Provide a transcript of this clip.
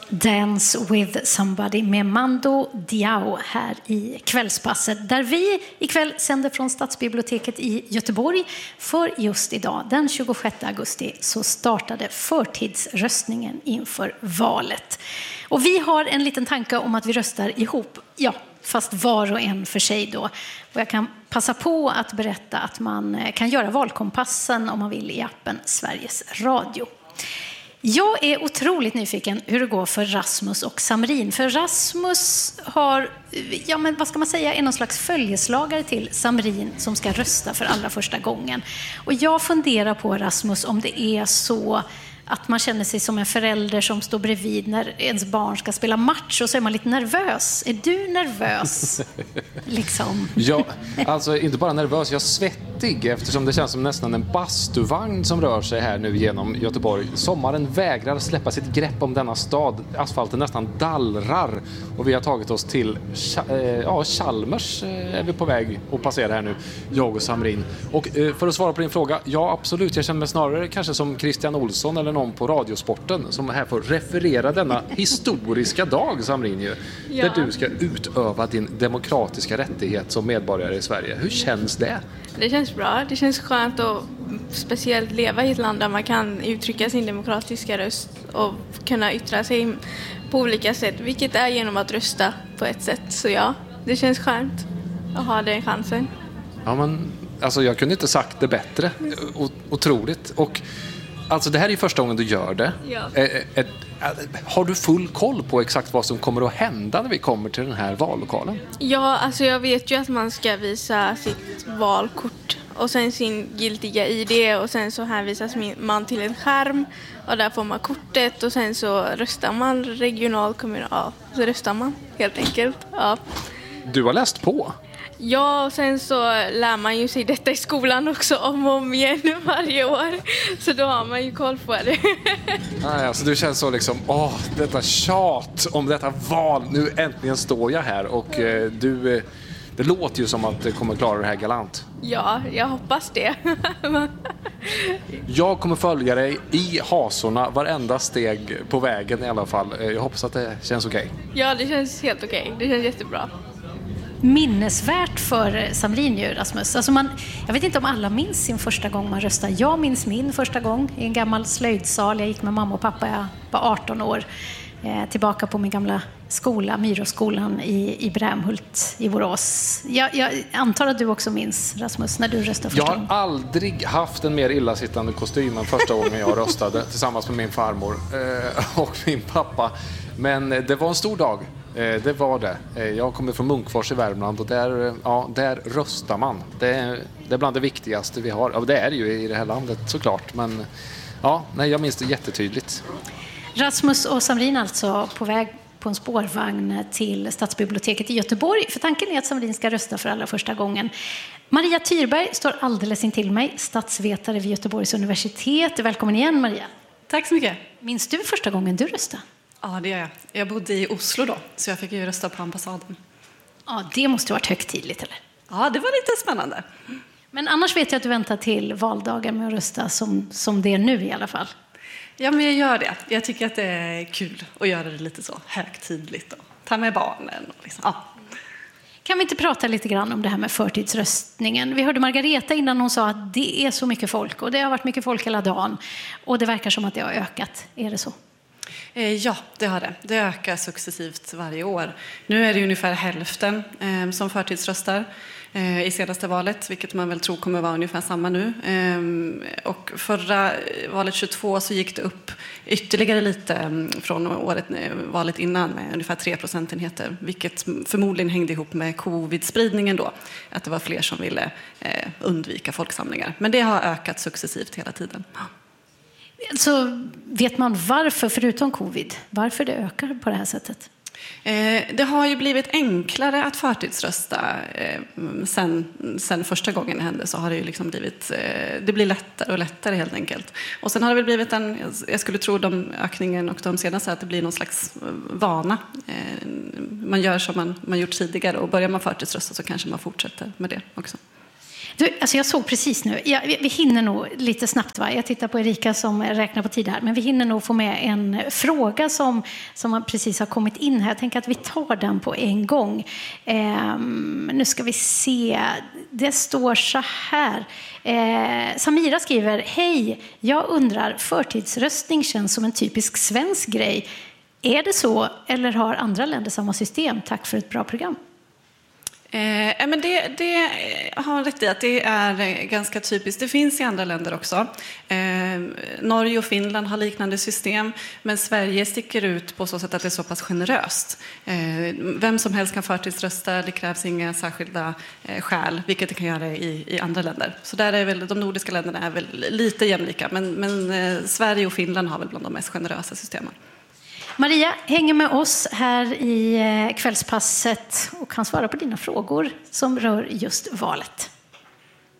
Dance with somebody med Mando Diao här i kvällspasset, där vi ikväll sänder från Stadsbiblioteket i Göteborg. För just idag, den 26 augusti, så startade förtidsröstningen inför valet. Och vi har en liten tanke om att vi röstar ihop, ja, fast var och en för sig då. Och jag kan passa på att berätta att man kan göra valkompassen om man vill i appen Sveriges Radio. Jag är otroligt nyfiken hur det går för Rasmus och Samrin. För Rasmus har, ja men vad ska man säga, är någon slags följeslagare till Samrin som ska rösta för allra första gången. Och jag funderar på, Rasmus, om det är så att man känner sig som en förälder som står bredvid när ens barn ska spela match och så är man lite nervös. Är du nervös? Liksom. Ja, alltså inte bara nervös, jag är svettig eftersom det känns som nästan en bastuvagn som rör sig här nu genom Göteborg. Sommaren vägrar släppa sitt grepp om denna stad. Asfalten nästan dallrar och vi har tagit oss till Chalmers är vi på väg att passera här nu, jag och Samrin. Och för att svara på din fråga, ja absolut, jag känner mig snarare kanske som Christian Olsson eller någon på Radiosporten som här får referera denna historiska dag, Samrin, där du ska utöva din demokratiska rättighet som medborgare i Sverige. Hur känns det? Det känns bra. Det känns skönt att speciellt leva i ett land där man kan uttrycka sin demokratiska röst och kunna yttra sig på olika sätt, vilket är genom att rösta på ett sätt. Så ja, det känns skönt att ha den chansen. Ja, men alltså jag kunde inte sagt det bättre. Otroligt. Och alltså det här är första gången du gör det. Ja. Har du full koll på exakt vad som kommer att hända när vi kommer till den här vallokalen? Ja, alltså jag vet ju att man ska visa sitt valkort och sen sin giltiga ID och sen så hänvisas man till en skärm och där får man kortet och sen så röstar man regional-kommunal. Så röstar man helt enkelt. Ja. Du har läst på? Ja, och sen så lär man ju sig detta i skolan också om och om igen varje år. Så då har man ju koll på det. Nej, alltså du känns så liksom, detta tjat om detta val. Nu äntligen står jag här och det låter ju som att det kommer klara det här galant. Ja, jag hoppas det. Jag kommer följa dig i hasorna varenda steg på vägen i alla fall. Jag hoppas att det känns okej. Ja, det känns helt okej. Det känns jättebra. Minnesvärt för Samrin ju, Rasmus. Alltså jag vet inte om alla minns sin första gång man röstade. Jag minns min första gång i en gammal slöjdsal. Jag gick med mamma och pappa, jag var 18 år. Tillbaka på min gamla skola, Myroskolan i Brämhult i Borås. Jag antar att du också minns, Rasmus, när du röstade första gången. Jag har aldrig haft en mer illasittande kostym än första gången jag röstade tillsammans med min farmor och min pappa. Men det var en stor dag. Det var det. Jag kommer från Munkfors i Värmland och där röstar man. Det är bland det viktigaste vi har. Ja, det är det ju i det här landet såklart. Men jag minns det jättetydligt. Rasmus och Samrin alltså på väg på en spårvagn till Stadsbiblioteket i Göteborg. För tanken är att Samrin ska rösta för allra första gången. Maria Tyrberg står alldeles intill mig, statsvetare vid Göteborgs universitet. Välkommen igen, Maria. Tack så mycket. Minns du första gången du röstade? Ja, det gör jag. Jag bodde i Oslo då, så jag fick ju rösta på ambassaden. Ja, det måste ha varit högtidligt, eller? Ja, det var lite spännande. Men annars vet jag att du väntar till valdagar med att rösta som det är nu i alla fall. Ja, men jag gör det. Jag tycker att det är kul att göra det lite så högtidligt och ta med barnen. Och liksom. Ja. Kan vi inte prata lite grann om det här med förtidsröstningen? Vi hörde Margareta innan, hon sa att det är så mycket folk och det har varit mycket folk hela dagen. Och det verkar som att det har ökat. Är det så? Ja, det har det. Det ökar successivt varje år. Nu är det ungefär hälften som förtidsröstar i senaste valet, vilket man väl tror kommer vara ungefär samma nu. Och förra valet 22 så gick det upp ytterligare lite från valet innan med ungefär 3 procentenheter, vilket förmodligen hängde ihop med covid-spridningen då, att det var fler som ville undvika folksamlingar. Men det har ökat successivt hela tiden. Så vet man varför, förutom covid, varför det ökar på det här sättet? Det har ju blivit enklare att förtidsrösta sen första gången det hände, så har det ju liksom blivit, det blir lättare och lättare helt enkelt. Och sen har det väl blivit jag skulle tro ökningen och de senaste, att det blir någon slags vana. Man gör som man gjort tidigare och börjar man förtidsrösta så kanske man fortsätter med det också. Alltså jag såg precis nu, vi hinner nog lite snabbt, va? Jag tittar på Erika som räknar på tid här, men vi hinner nog få med en fråga som precis har kommit in här. Jag tänker att vi tar den på en gång. Nu ska vi se, det står så här. Samira skriver, hej, jag undrar, förtidsröstning känns som en typisk svensk grej. Är det så, eller har andra länder samma system? Tack för ett bra program. Men det har rätt i att det är ganska typiskt. Det finns i andra länder också. Norge och Finland har liknande system, men Sverige sticker ut på så sätt att det är så pass generöst. Vem som helst kan förtidsrösta, det krävs inga särskilda skäl, vilket det kan göra i andra länder. Så där är väl, de nordiska länderna är väl lite jämlika, men Sverige och Finland har väl bland de mest generösa systemen. Maria hänger med oss här i kvällspasset och kan svara på dina frågor som rör just valet.